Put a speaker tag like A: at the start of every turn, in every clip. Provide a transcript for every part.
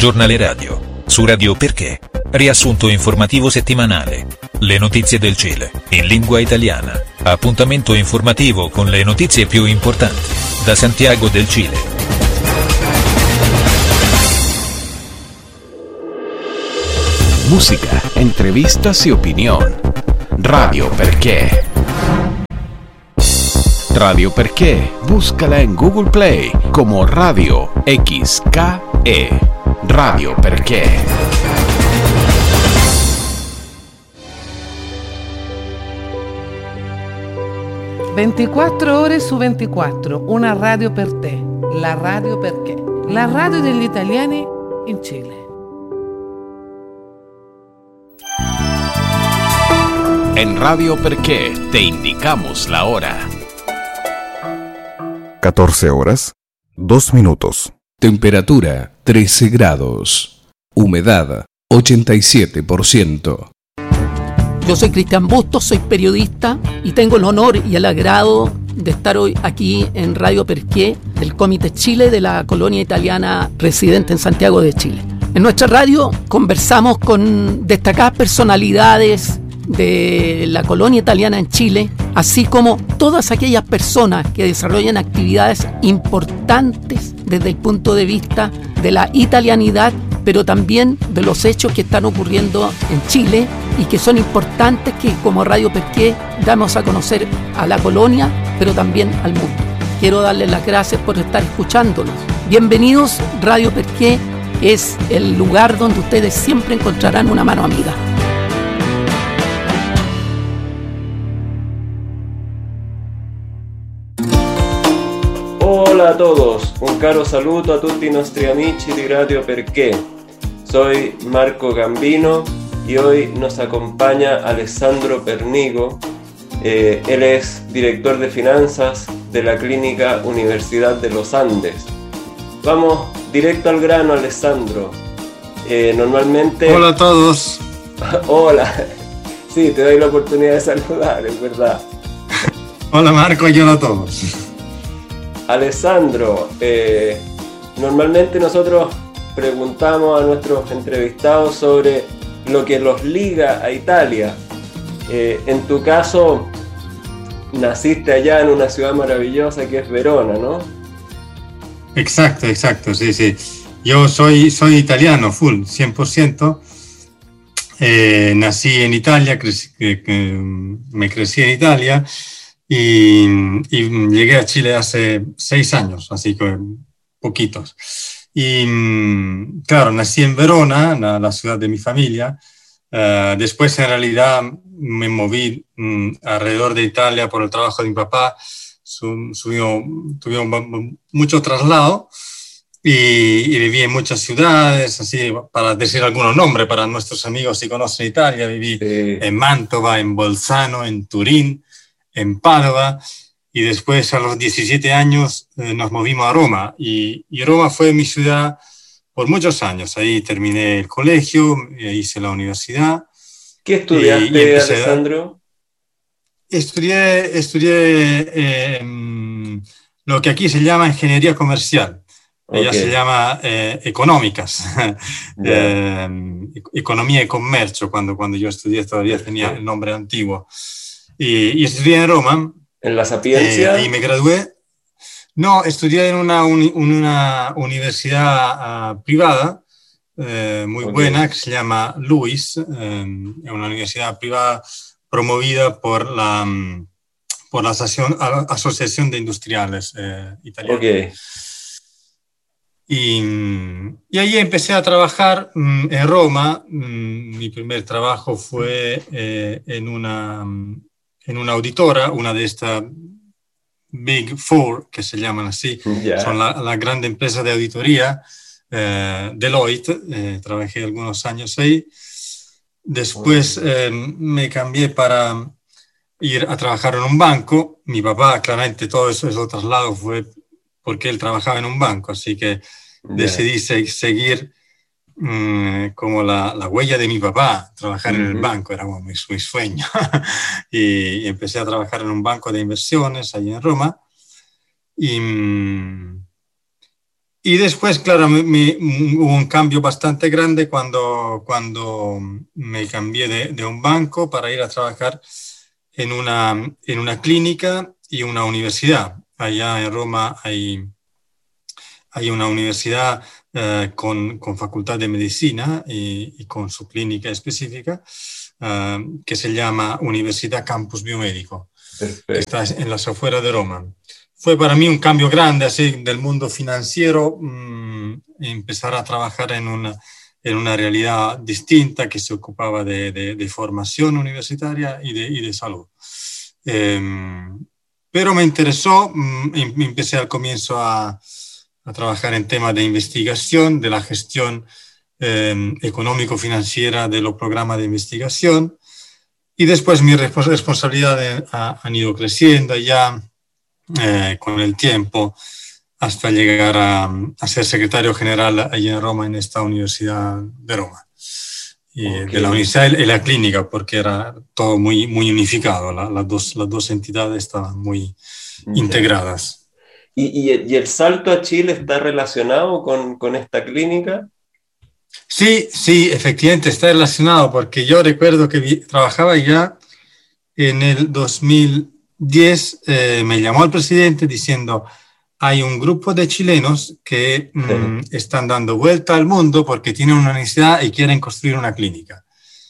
A: Giornale radio. Su Radio Perché. Riassunto informativo settimanale. Le notizie del Cile, in lingua italiana. Appuntamento informativo con le notizie più importanti. Da Santiago del Cile.
B: Música, entrevistas y opinión. Radio Perché. Radio Perché, búscala en Google Play como Radio XKE. Radio Perché.
C: «24 ore su 24, una radio per te, la Radio Perché, la radio degli italiani in Cile».
B: En Radio Perché te indicamos la hora.
D: 14 horas, 2 minutos.
E: Temperatura 13 grados. Humedad 87%.
F: Yo soy Cristian Bustos, soy periodista y tengo el honor y el agrado de estar hoy aquí en Radio Perché, del Comité Chile de la colonia italiana residente en Santiago de Chile. En nuestra radio conversamos con destacadas personalidades de la colonia italiana en Chile, así como todas aquellas personas que desarrollan actividades importantes desde el punto de vista de la italianidad, pero también de los hechos que están ocurriendo en Chile y que son importantes que como Radio Perché damos a conocer a la colonia, pero también al mundo. Quiero darles las gracias por estar escuchándonos. Bienvenidos, Radio Perché es el lugar donde ustedes siempre encontrarán una mano amiga.
G: Hola a todos, un caro saluto a tutti i nostri amici di Radio Perché. Soy Marco Gambino y hoy nos acompaña Alessandro Pernigo. Él es director de finanzas de la Clínica Universidad de los Andes. Vamos directo al grano, Alessandro. Normalmente...
H: Hola a todos.
G: Hola. Sí, te doy la oportunidad de saludar, es verdad.
H: Hola Marco y hola a todos.
G: Alessandro, normalmente nosotros preguntamos a nuestros entrevistados sobre lo que los liga a Italia. En tu caso, naciste allá en una ciudad maravillosa que es Verona, ¿no?
H: Exacto, sí. Yo soy italiano, full, 100%. Nací en Italia, me crecí en Italia. Y llegué a Chile hace 6 años, así que poquitos. Y claro, nací en Verona, la ciudad de mi familia. Después, en realidad, me moví alrededor de Italia por el trabajo de mi papá. Tuvimos mucho traslado y viví en muchas ciudades, así para decir algunos nombres para nuestros amigos si conocen Italia. Viví en Mantova, en Bolzano, en Turín, en Padova, y después a los 17 años nos movimos a Roma, y Roma fue mi ciudad por muchos años. Ahí terminé el colegio, hice la universidad.
G: ¿Qué estudiaste, Alessandro?
H: Estudié lo que aquí se llama ingeniería comercial. Okay. Ella se llama económicas, economía y comercio. Cuando yo estudié todavía tenía el nombre antiguo. Y estudié en Roma.
G: ¿En la Sapienza?
H: Y me gradué. No, estudié en una universidad privada muy buena que se llama LUIS, una universidad privada promovida por la Asociación de Industriales Italiana.
G: Okay.
H: Y ahí empecé a trabajar en Roma. Mi primer trabajo fue en una auditora, una de estas Big Four, que se llaman así. Yeah. Son la gran empresa de auditoría, Deloitte. Trabajé algunos años ahí. Después me cambié para ir a trabajar en un banco. Mi papá, claramente, todo eso traslado fue porque él trabajaba en un banco, así que decidí seguir como la huella de mi papá, trabajar en el banco, era como mi sueño. Y empecé a trabajar en un banco de inversiones ahí en Roma. Y después, claro, hubo un cambio bastante grande cuando me cambié de un banco para ir a trabajar en una clínica y una universidad. Allá en Roma hay una universidad con facultad de medicina y con su clínica específica que se llama Universidad Campus Biomédico, que está en las afueras de Roma. Fue para mí un cambio grande así del mundo financiero, empezar a trabajar en una realidad distinta que se ocupaba de formación universitaria y de salud. Pero me interesó, empecé al comienzo a trabajar en temas de investigación, de la gestión económico-financiera de los programas de investigación, y después mis responsabilidades han ido creciendo ya con el tiempo hasta llegar a ser secretario general allí en Roma, en esta Universidad de Roma. De la universidad y la clínica, porque era todo muy unificado, las dos entidades estaban muy integradas.
G: ¿Y el salto a Chile está relacionado con esta clínica?
H: Sí, efectivamente está relacionado, porque yo recuerdo que trabajaba ya en el 2010, me llamó el presidente diciendo: hay un grupo de chilenos que están dando vuelta al mundo porque tienen una universidad y quieren construir una clínica.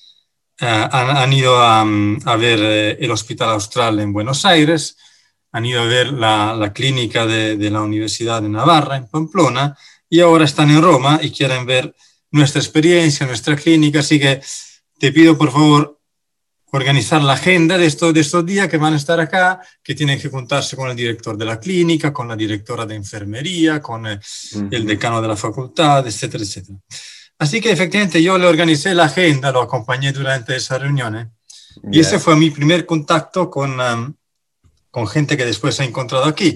H: Han ido a ver el Hospital Austral en Buenos Aires, han ido a ver la clínica de la Universidad de Navarra en Pamplona, y ahora están en Roma y quieren ver nuestra experiencia, nuestra clínica. Así que te pido, por favor, organizar la agenda de estos días que van a estar acá, que tienen que juntarse con el director de la clínica, con la directora de enfermería, con el decano de la facultad, etcétera, etcétera. Así que efectivamente yo le organicé la agenda, lo acompañé durante esa reunión, y ese fue mi primer contacto con gente que después he encontrado aquí,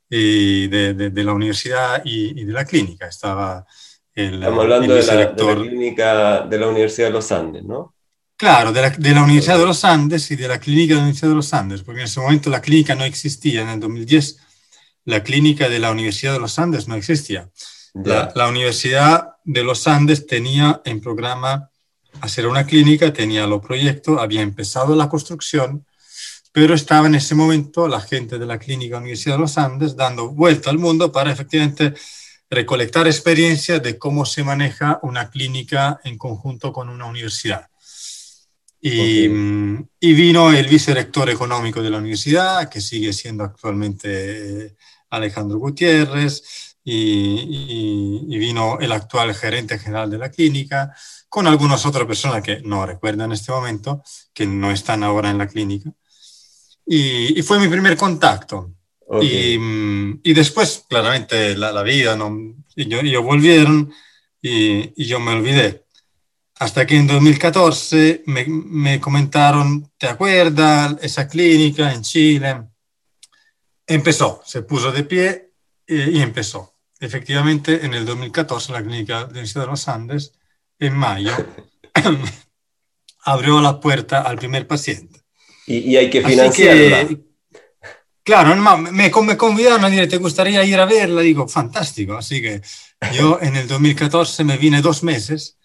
H: de la universidad y de la clínica. Estaba
G: Estamos hablando de la clínica de la Universidad de los Andes, ¿no?
H: Claro, de la Universidad de los Andes y de la clínica de la Universidad de los Andes, porque en ese momento la clínica no existía. En el 2010 la clínica de la Universidad de los Andes no existía. La Universidad de los Andes tenía en programa hacer una clínica, tenía los proyectos, había empezado la construcción, pero estaba en ese momento la gente de la clínica de la Universidad de los Andes dando vuelta al mundo para efectivamente recolectar experiencia de cómo se maneja una clínica en conjunto con una universidad. Y vino el vicerrector económico de la universidad, que sigue siendo actualmente Alejandro Gutiérrez, y vino el actual gerente general de la clínica, con algunas otras personas que no recuerdo en este momento, que no están ahora en la clínica. Y fue mi primer contacto. Y después, claramente, la vida, ellos volvieron y yo me olvidé. Hasta que en 2014 me comentaron: ¿te acuerdas? Esa clínica en Chile. Empezó, se puso de pie y empezó. Efectivamente, en el 2014 la clínica de la Universidad de los Andes, en mayo, abrió la puerta al primer paciente.
G: Y hay que financiarla.
H: Claro, me convidaron a decir: ¿te gustaría ir a verla? Digo, fantástico. Así que yo en el 2014 me vine 2 meses.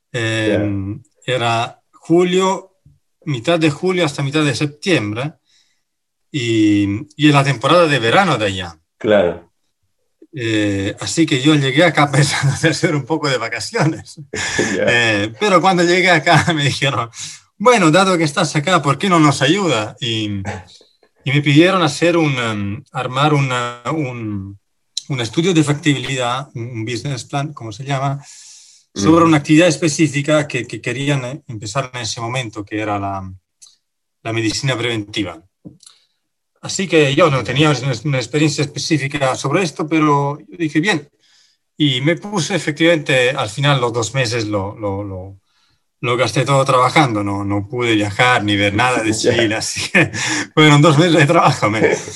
H: Era julio, mitad de julio hasta mitad de septiembre, y en la temporada de verano de allá.
G: Claro.
H: Así que yo llegué acá pensando en hacer un poco de vacaciones. Pero cuando llegué acá me dijeron: bueno, dado que estás acá, ¿por qué no nos ayuda? Y me pidieron armar un estudio de factibilidad, un business plan, como se llama, sobre una actividad específica que querían empezar en ese momento, que era la medicina preventiva. Así que yo no tenía una experiencia específica sobre esto, pero dije bien. Y me puse efectivamente, al final los 2 meses lo gasté todo trabajando, no pude viajar ni ver nada de Chile, así que fueron 2 meses de trabajo.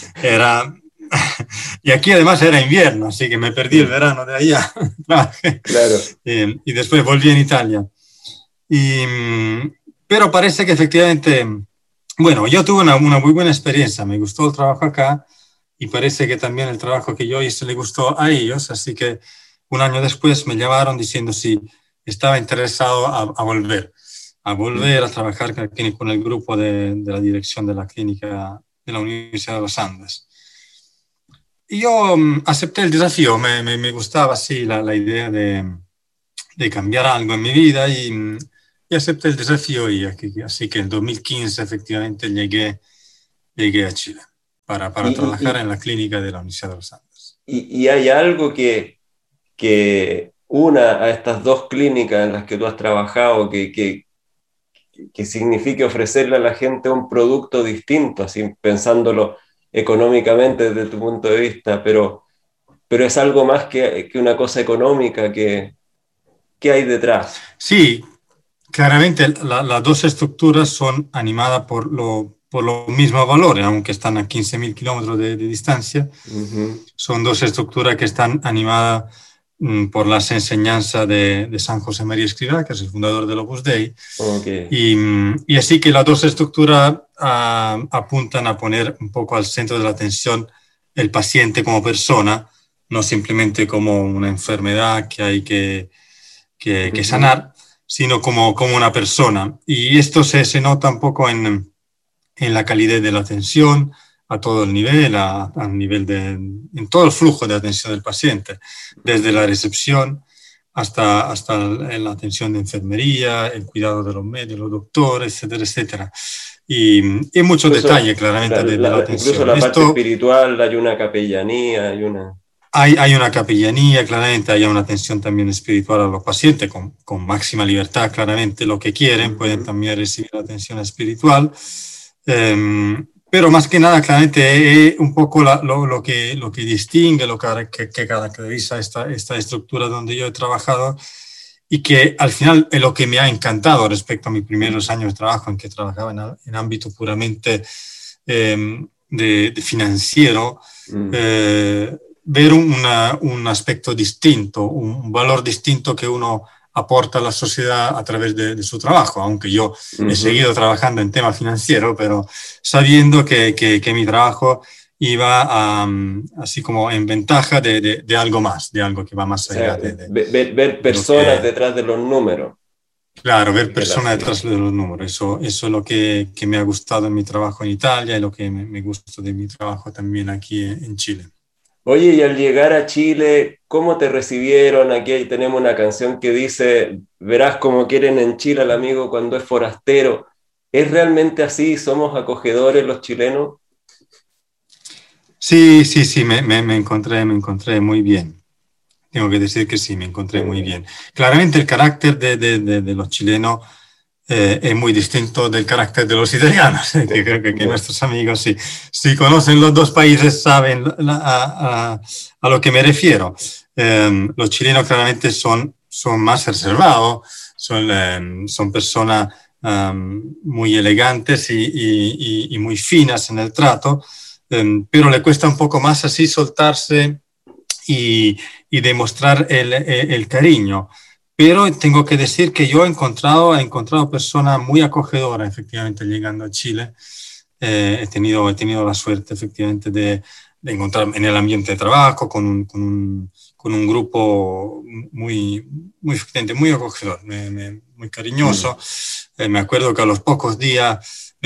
H: Y aquí además era invierno, así que me perdí el verano de allá.
G: Claro.
H: Y después volví en Italia. Pero parece que efectivamente, bueno, yo tuve una muy buena experiencia, me gustó el trabajo acá, y parece que también el trabajo que yo hice le gustó a ellos, así que un año después me llamaron diciendo si estaba interesado a volver a trabajar aquí con el grupo de la dirección de la clínica de la Universidad de los Andes. Y yo acepté el desafío, me gustaba así la idea de cambiar algo en mi vida y acepté el desafío y así que en 2015 efectivamente llegué a Chile para trabajar en la clínica de la Universidad de los Andes.
G: ¿Y hay algo que una a estas dos clínicas en las que tú has trabajado que signifique ofrecerle a la gente un producto distinto, así pensándolo económicamente desde tu punto de vista, pero es algo más que una cosa económica que hay detrás?
H: Sí, claramente las dos estructuras son animadas por los mismos valores, aunque están a 15.000 kilómetros de distancia. Son dos estructuras que están animadas por las enseñanzas de San José María Escrivá, que es el fundador del Opus Dei.
G: Okay.
H: Y así que las dos estructuras apuntan a poner un poco al centro de la atención el paciente como persona, no simplemente como una enfermedad que hay que sanar, sino como una persona. Y esto se nota un poco en la calidad de la atención, a todo el nivel, en todo el flujo de atención del paciente, desde la recepción hasta la atención de enfermería, el cuidado de los médicos, los doctores, etcétera, etcétera. Y muchos detalles, claramente, de la atención.
G: Incluso la parte espiritual, hay una capellanía,
H: Hay una capellanía, claramente, hay una atención también espiritual a los pacientes, con máxima libertad, claramente, lo que quieren, pueden también recibir atención espiritual. Pero más que nada, claramente, es un poco lo que distingue, lo que caracteriza esta estructura donde yo he trabajado y que al final es lo que me ha encantado respecto a mis primeros años de trabajo, en que trabajaba en ámbito puramente de financiero, ver un aspecto distinto, un valor distinto que uno aporta a la sociedad a través de su trabajo, aunque yo he seguido trabajando en tema financiero, pero sabiendo que mi trabajo iba así como en ventaja de algo más, de algo que va más allá.
G: O sea, ver personas detrás de los números.
H: Claro, ver personas detrás de los números. Eso es lo que me ha gustado en mi trabajo en Italia y lo que me gusta de mi trabajo también aquí en Chile.
G: Oye, y al llegar a Chile, ¿cómo te recibieron? Aquí tenemos una canción que dice, verás cómo quieren en Chile al amigo cuando es forastero. ¿Es realmente así? ¿Somos acogedores los chilenos?
H: Sí, me encontré muy bien. Tengo que decir que sí, me encontré muy bien. Claramente el carácter de los chilenos es muy distinto del carácter de los italianos, que creo que nuestros amigos, si conocen los dos países, saben a lo que me refiero. Los chilenos claramente son más reservados, son personas muy elegantes y muy finas en el trato, pero le cuesta un poco más así soltarse y demostrar el cariño. Pero tengo que decir que yo he encontrado personas muy acogedoras, efectivamente, llegando a Chile. He tenido la suerte, efectivamente, de encontrar en el ambiente de trabajo con un grupo muy acogedor, muy cariñoso. Me acuerdo que a los pocos días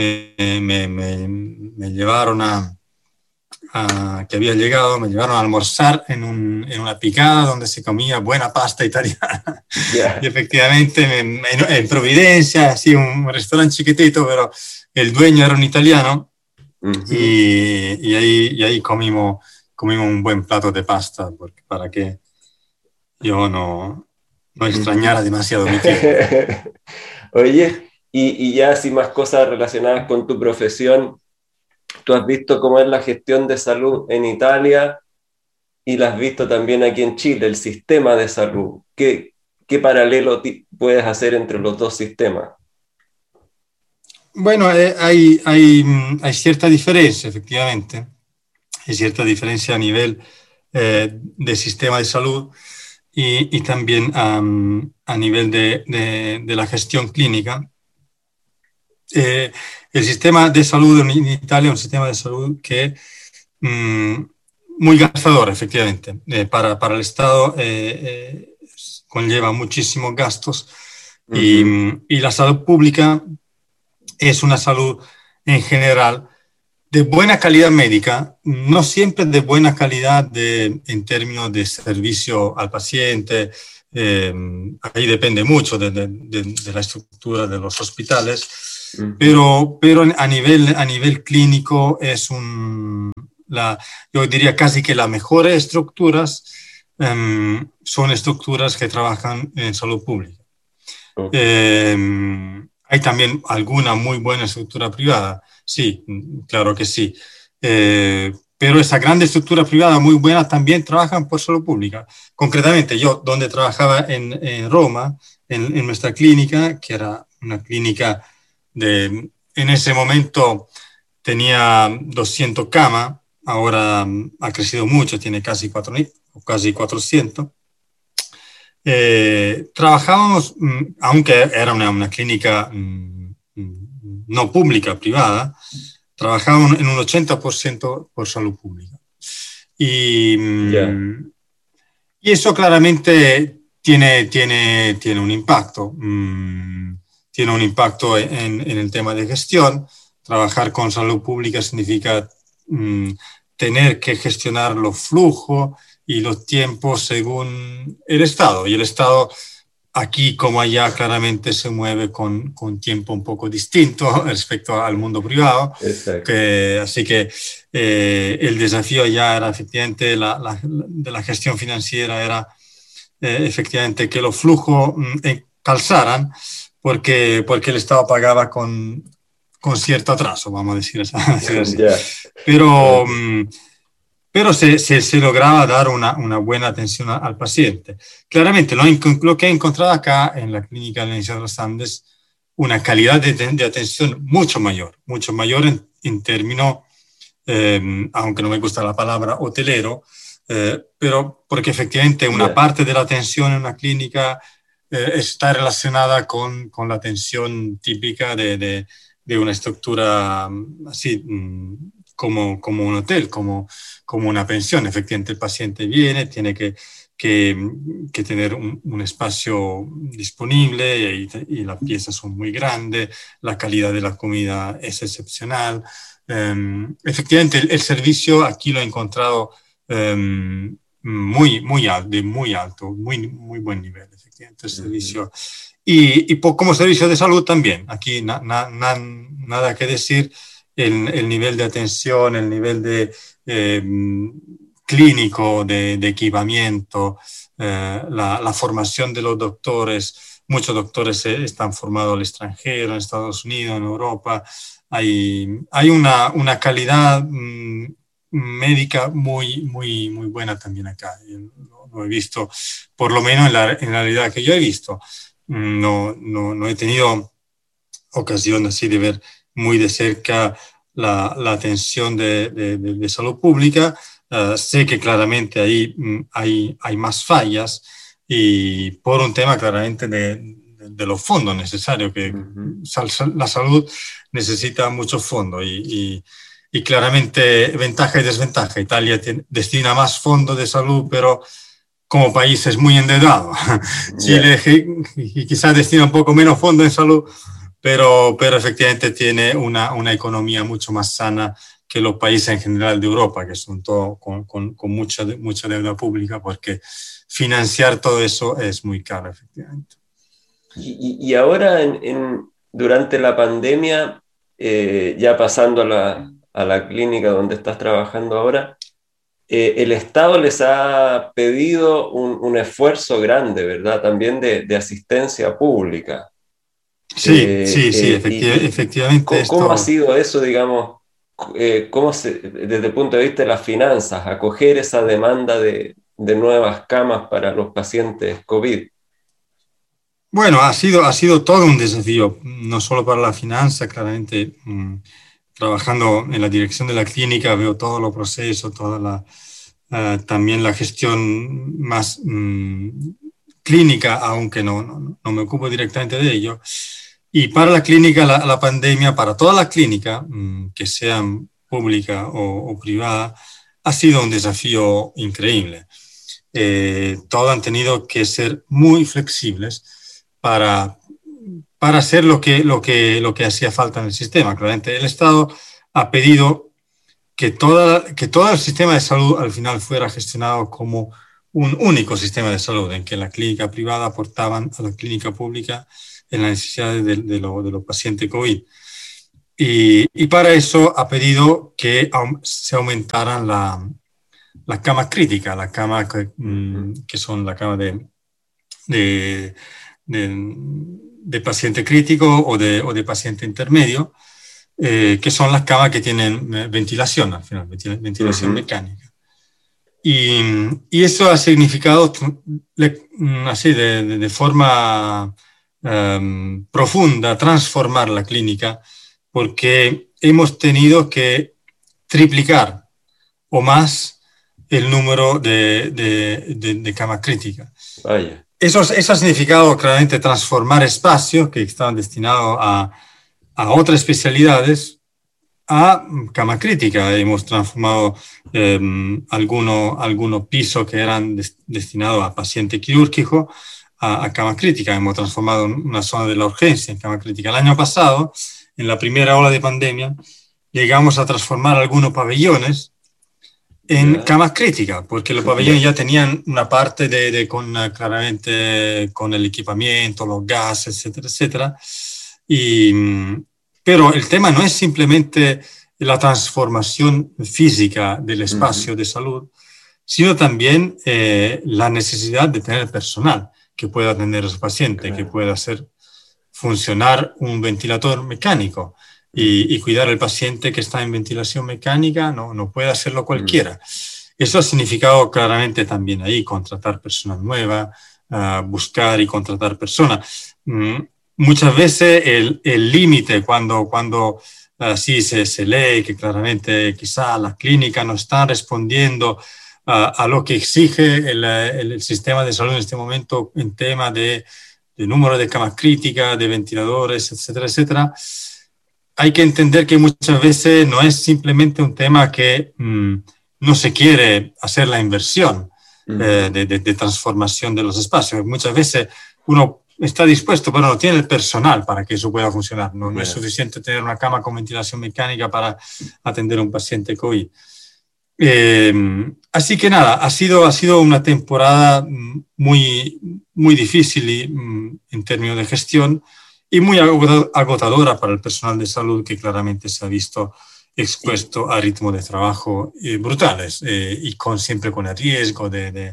H: me llevaron que había llegado, me llevaron a almorzar en una picada donde se comía buena pasta italiana. Yeah. Y efectivamente en Providencia, así un restaurante chiquitito, pero el dueño era un italiano. Y ahí comimos un buen plato de pasta para que yo no extrañara demasiado mi tiempo.
G: Oye, y ya así más cosas relacionadas con tu profesión. Tú has visto cómo es la gestión de salud en Italia y la has visto también aquí en Chile, el sistema de salud. ¿Qué paralelo puedes hacer entre los dos sistemas?
H: Bueno, hay cierta diferencia, efectivamente. Hay cierta diferencia a nivel de sistema de salud y también a nivel de la gestión clínica. El sistema de salud en Italia es un sistema de salud que muy gastador, efectivamente. Para el Estado conlleva muchísimos gastos y la salud pública es una salud en general de buena calidad médica, no siempre de buena calidad en términos de servicio al paciente. Ahí depende mucho de la estructura de los hospitales, pero a nivel clínico es yo diría casi que las mejores estructuras son estructuras que trabajan en salud pública. Hay también alguna muy buena estructura privada, sí, claro que sí. Pero esa gran estructura privada muy buena también trabajan por salud pública. Concretamente, yo donde trabajaba en Roma, en nuestra clínica, que era una clínica en ese momento tenía 200 camas, ahora ha crecido mucho, tiene casi 400. Trabajábamos, aunque era una clínica no pública, privada, trabajábamos en un 80% por salud pública. Y eso claramente tiene un impacto. Tiene un impacto en el tema de gestión. Trabajar con salud pública significa tener que gestionar los flujos y los tiempos según el Estado. Y el Estado, aquí como allá, claramente se mueve con tiempo un poco distinto respecto al mundo privado. Así que el desafío allá era efectivamente de la gestión financiera, era efectivamente que los flujos calzaran, porque el Estado pagaba con cierto atraso, vamos a decir así. Pero se lograba dar una buena atención al paciente. Claramente, lo que he encontrado acá en la clínica de la Universidad de los Andes, una calidad de atención mucho mayor en términos, aunque no me gusta la palabra hotelero, pero porque efectivamente una parte de la atención en una clínica está relacionada con la atención típica de una estructura así, como un hotel, como una pensión. Efectivamente, el paciente viene, tiene que tener un espacio disponible y las piezas son muy grandes, la calidad de la comida es excepcional. Efectivamente, el servicio aquí lo he encontrado muy alto, muy buen nivel, efectivamente, el servicio. Y como servicio de salud también, aquí nada que decir. El nivel de atención, el nivel de clínico, de equipamiento, la formación de los doctores. Muchos doctores están formados al extranjero, en Estados Unidos, en Europa. Hay una calidad médica muy buena también acá. Lo he visto, por lo menos en la realidad que yo he visto. No he tenido ocasión así de ver muy de cerca la atención de salud pública. Sé que claramente ahí hay más fallas y por un tema claramente de los fondos necesarios, que la salud necesita muchos fondos y claramente ventaja y desventaja. Italia destina más fondos de salud, pero como país es muy endeudado. Chile quizás destina un poco menos fondos en salud, pero efectivamente tiene una economía mucho más sana que los países en general de Europa, que son todos con mucha deuda pública, porque financiar todo eso es muy caro, efectivamente.
G: Y ahora, durante la pandemia, ya pasando a la clínica donde estás trabajando ahora, el Estado les ha pedido un esfuerzo grande, ¿verdad? También de asistencia pública.
H: Sí, efectivamente.
G: ¿Cómo ha sido eso, digamos, desde el punto de vista de las finanzas, acoger esa demanda de nuevas camas para los pacientes COVID?
H: Bueno, ha sido todo un desafío, no solo para la finanza, claramente. Trabajando en la dirección de la clínica veo todos los procesos, también la gestión más clínica, aunque no me ocupo directamente de ello. Y para la clínica, la pandemia, para toda la clínica, que sean pública o privada, ha sido un desafío increíble. Todos han tenido que ser muy flexibles para hacer lo que hacía falta en el sistema. Claramente el Estado ha pedido que todo el sistema de salud al final fuera gestionado como un único sistema de salud, en que la clínica privada aportaban a la clínica pública en las necesidades de los pacientes COVID. Y para eso ha pedido que se aumentaran las camas críticas, las camas que son la cama de paciente crítico o de paciente intermedio, que son las camas que tienen ventilación, al final, ventilación mecánica. Y eso ha significado, así de forma profunda, transformar la clínica, porque hemos tenido que triplicar o más el número de camas críticas.
G: Vaya.
H: Eso ha significado claramente transformar espacios que estaban destinados a otras especialidades a cama crítica. Hemos transformado algunos pisos que eran destinados a paciente quirúrgico a cama crítica. Hemos transformado una zona de la urgencia en cama crítica. El año pasado, en la primera ola de pandemia, llegamos a transformar algunos pabellones en camas críticas, porque los pabellones ya tenían una parte claramente con el equipamiento, los gases, etcétera, etcétera. Pero el tema no es simplemente la transformación física del espacio de salud, sino también la necesidad de tener personal que pueda atender a los pacientes, que pueda hacer funcionar un ventilador mecánico y cuidar al paciente que está en ventilación mecánica, no puede hacerlo cualquiera. Eso ha significado claramente también ahí contratar personas nuevas, buscar y contratar personas. Muchas veces el límite cuando así se lee que claramente quizá las clínicas no están respondiendo a lo que exige el sistema de salud en este momento en tema de número de camas críticas, de ventiladores, etcétera, etcétera. Hay que entender que muchas veces no es simplemente un tema que no se quiere hacer la inversión de transformación de los espacios. Muchas veces uno está dispuesto, pero no tiene el personal para que eso pueda funcionar. No es suficiente tener una cama con ventilación mecánica para atender a un paciente COVID. Así que nada, ha sido una temporada muy, muy difícil en términos de gestión y muy agotadora para el personal de salud, que claramente se ha visto expuesto a ritmos de trabajo brutales y siempre con el riesgo de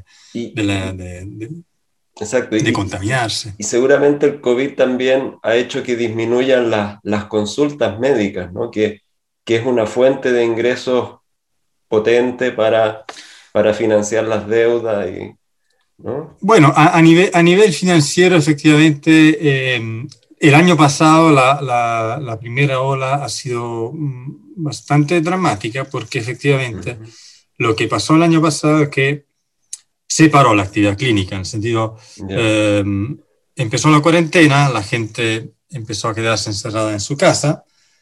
H: contaminarse.
G: Y seguramente el COVID también ha hecho que disminuyan las consultas médicas, ¿no? Que es una fuente de ingresos potente para financiar las deudas. ¿No?
H: Bueno, a nivel financiero, efectivamente, el año pasado la primera ola ha sido bastante dramática, porque efectivamente lo que pasó el año pasado es que se paró la actividad clínica, en el sentido, empezó la cuarentena, la gente empezó a quedarse encerrada en su casa,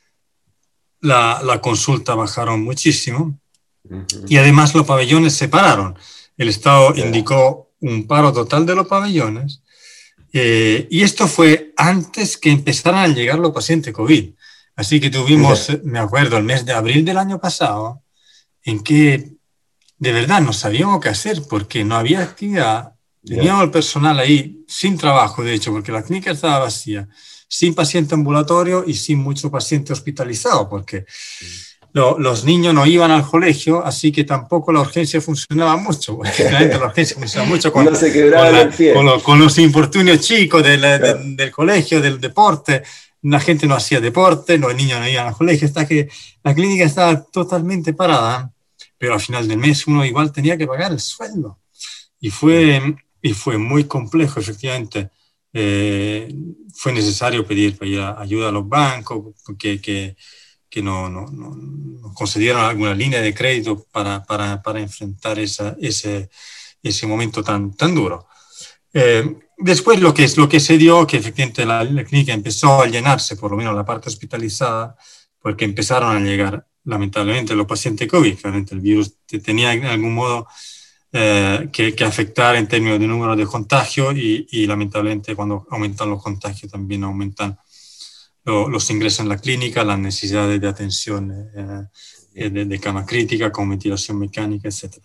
H: la consulta bajaron muchísimo, y además los pabellones se pararon. El Estado indicó un paro total de los pabellones, y esto fue antes que empezaran a llegar los pacientes COVID. Así que tuvimos, me acuerdo, el mes de abril del año pasado, en que de verdad no sabíamos qué hacer, porque no había actividad. Teníamos el personal ahí sin trabajo, de hecho, porque la clínica estaba vacía, sin paciente ambulatorio y sin mucho paciente hospitalizado, porque los niños no iban al colegio, así que tampoco la urgencia funcionaba mucho. Realmente la urgencia funcionaba mucho con los infortunios chicos del colegio, del deporte. La gente no hacía deporte, los niños no iban al colegio, hasta que la clínica estaba totalmente parada. Pero al final del mes uno igual tenía que pagar el sueldo. Y fue muy complejo, efectivamente. Fue necesario pedir ayuda a los bancos, que nos concedieron alguna línea de crédito para enfrentar ese momento tan duro. Después lo que se dio, que efectivamente la clínica empezó a llenarse, por lo menos la parte hospitalizada, porque empezaron a llegar lamentablemente los pacientes COVID. Claramente el virus tenía en algún modo que afectar en términos de número de contagios y lamentablemente cuando aumentan los contagios también aumentan los ingresos en la clínica, las necesidades de atención de cama crítica con ventilación mecánica, etc.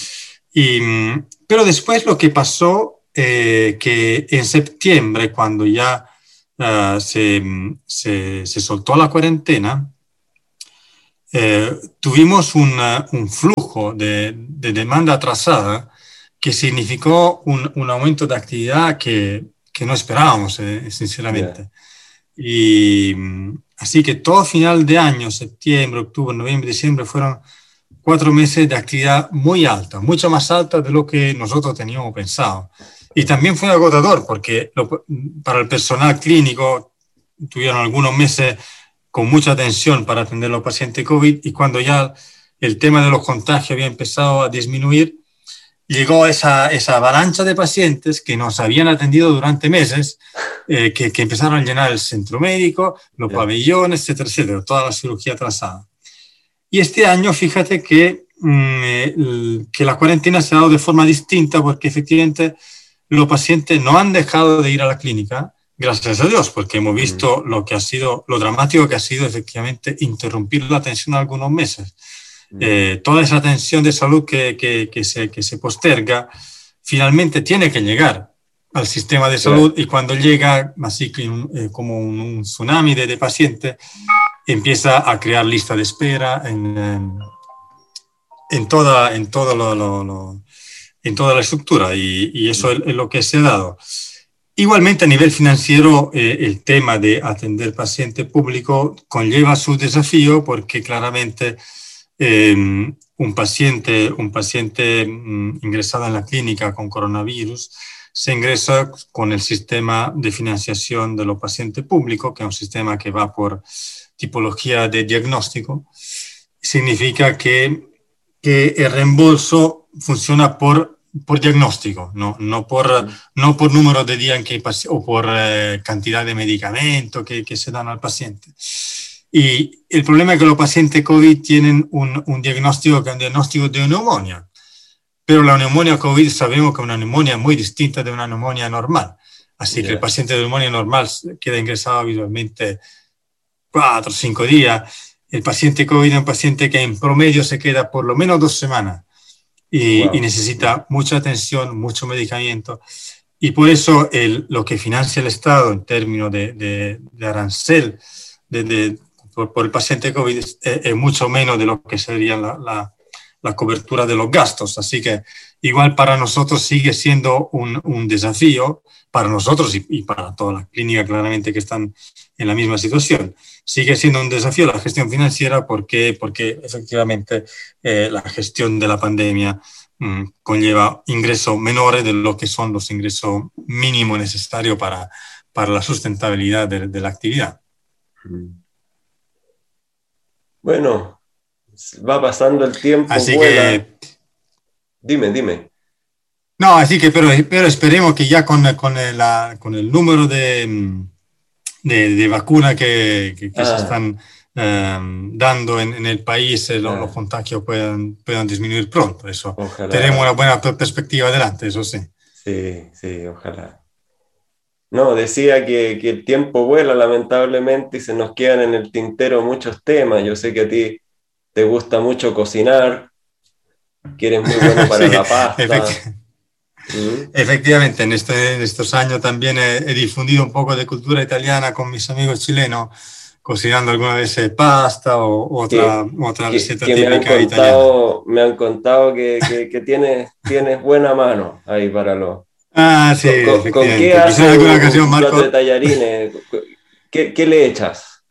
H: Pero después lo que pasó, que en septiembre, cuando ya se soltó la cuarentena, tuvimos un flujo de demanda atrasada que significó un aumento de actividad que no esperábamos, sinceramente. Y así que todo final de año, septiembre, octubre, noviembre, diciembre, fueron 4 meses de actividad muy alta, mucho más alta de lo que nosotros teníamos pensado. Y también fue agotador porque para el personal clínico tuvieron algunos meses con mucha atención para atender a los pacientes COVID, y cuando ya el tema de los contagios había empezado a disminuir, llegó esa avalancha de pacientes que nos habían atendido durante meses, que empezaron a llenar el centro médico, los pabellones, etcétera, etcétera, toda la cirugía atrasada. Y este año, fíjate que la cuarentena se ha dado de forma distinta, porque efectivamente los pacientes no han dejado de ir a la clínica, gracias a Dios, porque hemos visto lo dramático que ha sido efectivamente interrumpir la atención algunos meses. Toda esa atención de salud que se posterga, finalmente tiene que llegar al sistema de salud, y cuando llega, así como un tsunami de pacientes, empieza a crear lista de espera en toda la estructura, y eso es lo que se ha dado. Igualmente, a nivel financiero, el tema de atender paciente público conlleva su desafío, porque claramente un paciente ingresado en la clínica con coronavirus se ingresa con el sistema de financiación de los pacientes públicos, que es un sistema que va por tipología de diagnóstico. Significa que el reembolso funciona por diagnóstico, no por número de días o por cantidad de medicamentos que se dan al paciente. Y el problema es que los pacientes COVID tienen un diagnóstico que es un diagnóstico de neumonía, pero la neumonía COVID sabemos que es una neumonía muy distinta de una neumonía normal. Así que el paciente de neumonía normal queda ingresado habitualmente 4 o 5 días. El paciente COVID es un paciente que en promedio se queda por lo menos 2 semanas. Y necesita mucha atención, mucho medicamento, y por eso lo que financia el Estado en términos de arancel por el paciente COVID es mucho menos de lo que sería la cobertura de los gastos. Así que igual para nosotros sigue siendo un desafío, para nosotros y para todas las clínicas claramente que están en la misma situación. Sigue siendo un desafío la gestión financiera porque efectivamente la gestión de la pandemia conlleva ingresos menores de lo que son los ingresos mínimos necesarios para la sustentabilidad de la actividad.
G: Bueno, va pasando el tiempo.
H: Así que...
G: Dime.
H: No, así que pero esperemos que ya con el número de vacunas que se están dando en el país, los contagios puedan disminuir pronto. Eso. Ojalá. Tenemos una buena perspectiva adelante, eso sí.
G: Sí, ojalá. No, decía que el tiempo vuela lamentablemente y se nos quedan en el tintero muchos temas. Yo sé que a ti te gusta mucho cocinar, que eres muy bueno para la pasta.
H: Efectivamente, en estos años también he difundido un poco de cultura italiana con mis amigos chilenos, cocinando alguna vez pasta o otra receta típica italiana.
G: Me han contado que tienes buena mano ahí para los...
H: sí,
G: ¿Con qué haces un plato de tallarines? ¿Qué le echas?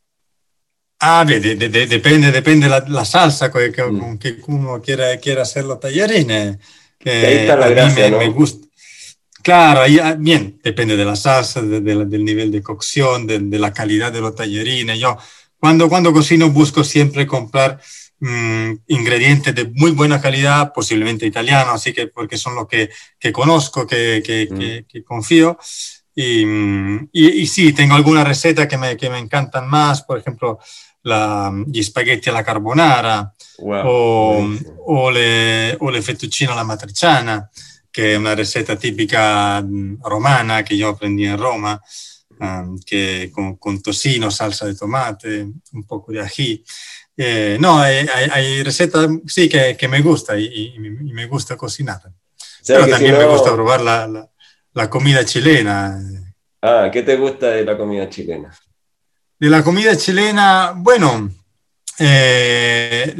H: Depende la salsa con que uno quiera hacer los tallarines.
G: Ahí está la gracia, ¿no?
H: Me gusta. Claro, bien, depende de la salsa, del nivel de cocción, de la calidad de los tallarines. Yo cuando cocino busco siempre comprar ingredientes de muy buena calidad, posiblemente italianos, así que porque son los que conozco, que confío. Y sí, tengo alguna receta que me encantan más. Por ejemplo, gli spaghetti alla carbonara, o le fettuccine alla matriciana, che è una ricetta tipica romana che io apprendi in Roma, que con tocino, salsa de tomate, un poco de ají. No, hay recetas, sí, que me gusta y me gusta cocinar. Pero también me gusta probar la comida chilena.
G: Ah, ¿qué te gusta de la comida chilena?
H: De la comida chilena, bueno, he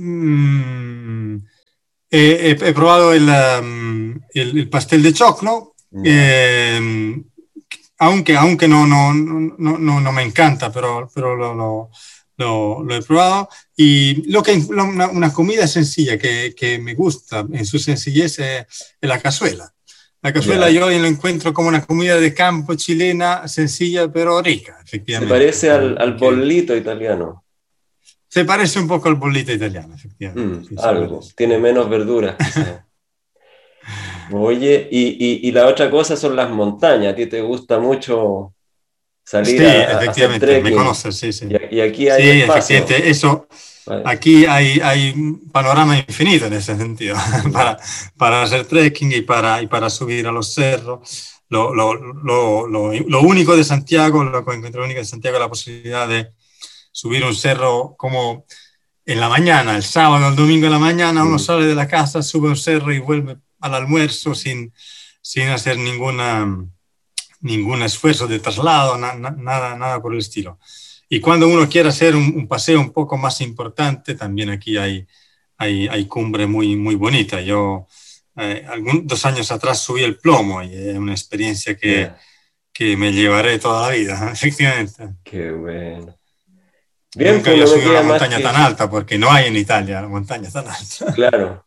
H: probado el pastel de choclo. Aunque no me encanta, pero lo he probado. Y una comida sencilla que me gusta en su sencillez es la cazuela. La cazuela yo lo encuentro como una comida de campo chilena, sencilla pero rica, efectivamente.
G: Se parece al bollito italiano.
H: Se parece un poco al bollito italiano, efectivamente. Sí,
G: algo, tiene menos verduras quizás. Oye, y la otra cosa son las montañas. ¿A ti te gusta mucho salir a hacer trekking?
H: Me conoces, sí.
G: Y aquí hay espacio.
H: Efectivamente, eso. Aquí hay un panorama infinito en ese sentido para hacer trekking y para subir a los cerros. Lo único de Santiago, lo que encontré único de Santiago es la posibilidad de subir un cerro como en la mañana, el sábado, el domingo en la mañana, uno sale de la casa, sube un cerro y vuelve al almuerzo sin hacer ningún esfuerzo de traslado, nada por el estilo. Y cuando uno quiere hacer un paseo un poco más importante, también aquí hay cumbre muy bonita. Yo 2 años atrás subí el Plomo y es una experiencia que me llevaré toda la vida, efectivamente.
G: Qué bueno. Bien,
H: nunca había subido una montaña tan alta, porque no hay en Italia montañas tan altas.
G: Claro.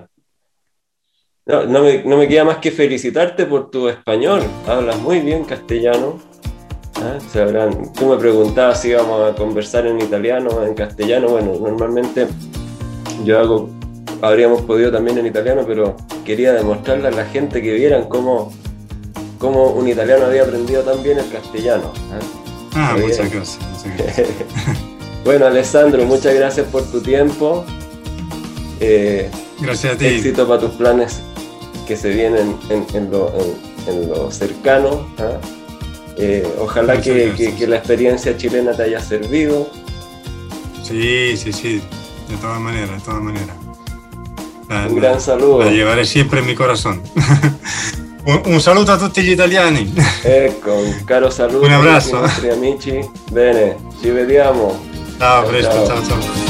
G: No me queda más que felicitarte por tu español. Hablas muy bien castellano. Tú me preguntabas si íbamos a conversar en italiano o en castellano. Bueno, normalmente habríamos podido también en italiano, pero quería demostrarle a la gente que vieran cómo un italiano había aprendido tan bien el castellano.
H: Muchas gracias.
G: Bueno, Alessandro, muchas gracias por tu tiempo.
H: Gracias a ti.
G: Éxito para tus planes que se vienen en lo cercano. Ojalá que la experiencia chilena te haya servido.
H: Sí, de todas maneras.
G: Un gran saludo.
H: La llevaré siempre en mi corazón. Un saluto a tutti gli italiani.
G: Un caro saluto.
H: Un abbraccio.
G: Ai nostri amici. Bene, ci vediamo.
H: Ciao, presto, ciao.